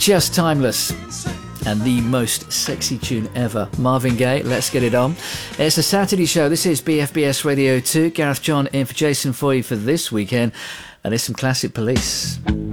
just timeless. And the most sexy tune ever. Marvin Gaye, Let's Get It On. It's a Saturday show. This is BFBS Radio 2. Gareth John in for Jason Foy for this weekend. And it's some classic Police.